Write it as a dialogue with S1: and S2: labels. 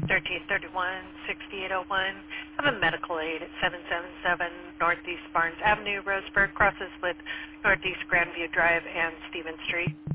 S1: 1331, 6801. Have a medical aid at 777 Northeast Barnes Avenue, Roseburg, crosses with Northeast Grandview Drive and Stevens Street.